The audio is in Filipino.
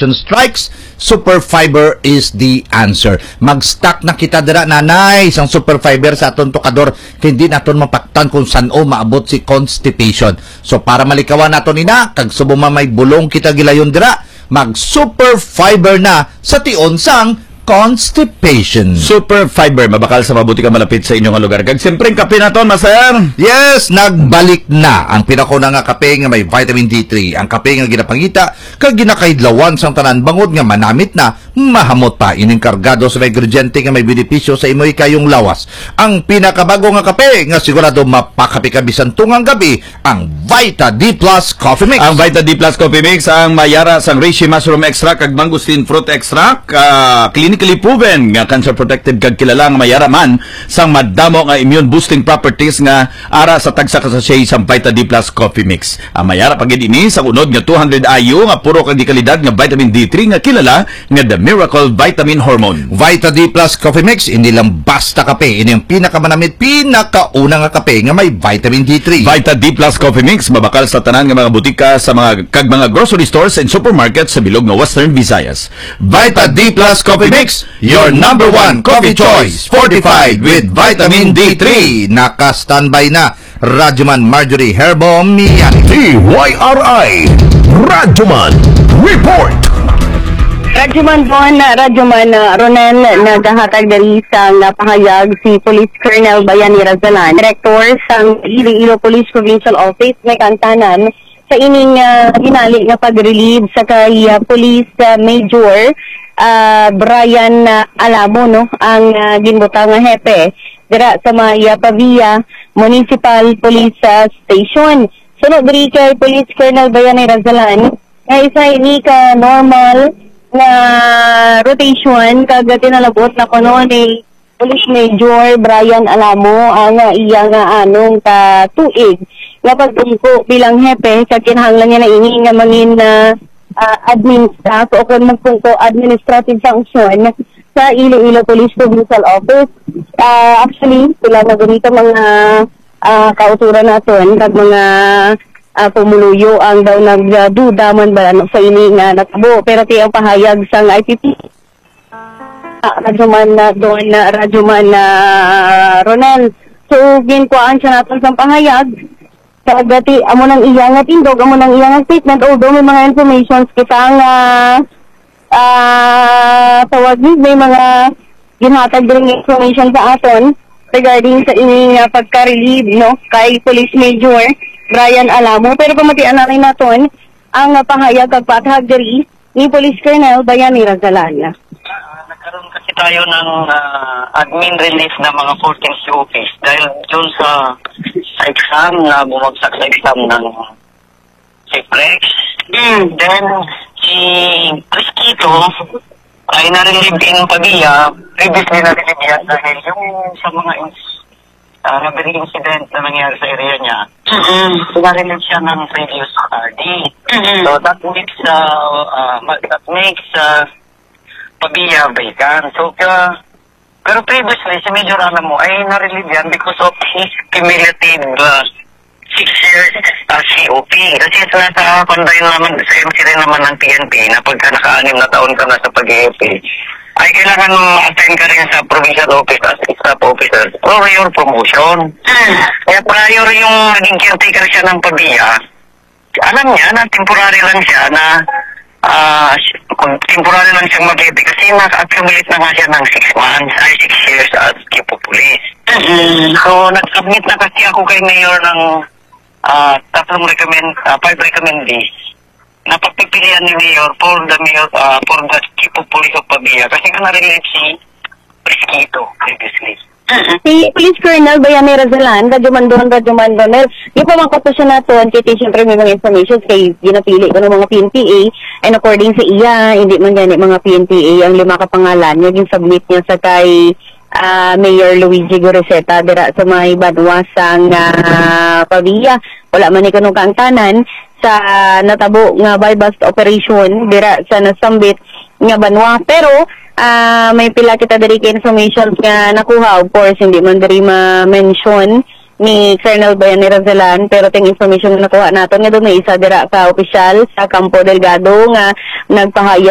construction strikes, super fiber is the answer. Mag-stock na kita dira nanay sang super fiber sa aton tukador, hindi naton mapaktan kung saan o maabot si constipation. So para malikawan naton ina, kag subo may bulong kita gilayon dira, mag super fiber na sa tion sang constipation. Super fiber, mabakal sa mabuti ka malapit sa inyong lugar. Kag siyempre, kape na to, Master. Yes, nagbalik na ang pinakuna nga kape nga may vitamin D3. Ang kape nga ginapangita, kag ginakaidlawan sang tanan bangod nga manamit na, mahamot pa. Ining kargado sa ingrediente nga may benepisyo sa imoy kayong lawas. Ang pinakabago nga kape nga sigurado mapakape ka bisan tungang gabi, ang Vita D Plus Coffee Mix. Ang Vita D Plus Coffee Mix, ang mayara sang reishi mushroom extract kag mangosteen fruit extract, clinically proven nga cancer protected kag kilala nga mayara man sang madamo nga immune boosting properties nga ara sa tagsa ka sachet sang Vita D Plus Coffee Mix. Ang mayara pagid ini sa unod nga 200 IU nga puro kag kalidad nga vitamin D3 nga kilala nga the miracle vitamin hormone. Vita D Plus Coffee Mix, hindi lang basta kape, ini ang pinakamanamit, pinakauna nga kape nga may vitamin D3. Vita D Plus Coffee Mix mabakal sa tanan nga mga butika sa mga kag mga grocery stores and supermarkets sa bilog nga Western Visayas. Vita D Plus Coffee Mix, your number one coffee choice, fortified with vitamin D3. Naka-standby na Radyoman Marjorie Herbo Miyan. TYRI Radyoman Report. Radyoman Bon, Radyoman Ronel, nagahatag dari sang pahayag si Police Colonel Bayani Razalan, Director sang Iloilo Police Provincial Office, may kantanan sa ining hinali nga pag-relieve sa kay Police Major Brian Alamo, no, ang ginbutang nga hepe dira sa may Pavia Municipal Police Station. Sunod diri kay Police Colonel Bayani Razalan, ay isa ini ka normal na rotation kag tinalabot na kuno ni Police Major Brian Alamo ang iya nga anong ka tuig nga pagtungko bilang hepe sa kinahanglan niya na ini nga mangin admin staff o kung magtungko administrative function sa Iloilo Police Provincial Office. Actually, sila na ganito mga kauturan natin kag mga pumuluyo ang daw nagduda man ba sa ini nga natabo, pero tiyang pahayag sang IPP Radyoman doon Radyoman Ronel. So ginkuan siya natin sang pahayag kagati amo nang iya nga tindog, amo nang iya nga statement, although may mga informations kita nga tawag may mga ginhatag din information sa aton regarding sa ini pagka-relieve, no, kay Police Major Brian Alamo. Pero pamatian namin naton ang pahayag kag patahag diri ni Police Colonel Bayani Razalan. Nagkaroon kasi tayo ng admin relief na mga 14 COPs dahil dun sa exam na bumagsak sa exam ng si Prex. Then si Risquito ay na-relieve in Pavia, previously na-relieve yan dahil yung sa mga nabing incident na nangyari sa area niya, na-relieve siya ng previous RD. So that makes Pavia vacant. So pero previously si Major Alamo ay na-relieve yan because of his cumulative 6 years COP. Kasi sa pandayon naman, sa MC rin naman ng PNP na pagka naka-6 na taon ka na sa pag-EP, ay kailangan ma-attend ka rin sa provincial office as staff officer for your promotion. Kaya prior yung naging caretaker siya ng Pavia, alam niya na temporary lang siya na temporary lang siyang mag-EP kasi naka-accumulate na nga siya ng 6 months ay 6 years as chief of police. So nag-submit na kasi ako kay Mayor ng 5 recommendees na pagpipilian ni Mayor for the chief of police of Pavia kasi nga na-relate si Risquito previously. Si Police Colonel Bayani Razalan, Radyoman Ronel, yung pamangkot siya nato, kaya siyempre may mga information kay ginapili ko ng mga PNPA, and according sa iya, hindi man gani mga PNPA ang 5 kapangalan, yung submit niya sa kay Mayor Luigi Goroseta dira sa may Banwasang Pavia. Wala man ni kanong kaangtanan sa natabo nga by-bust operation dira sa nasambit nga Banwa. Pero may pila kita diri kay information nga nakuha. Of course, hindi man diri ma-mention ni Colonel Bayani Razalan, pero ting information na nakuha naton nga doon may isa dira ka opisyal sa Campo Delgado nga nagpahayag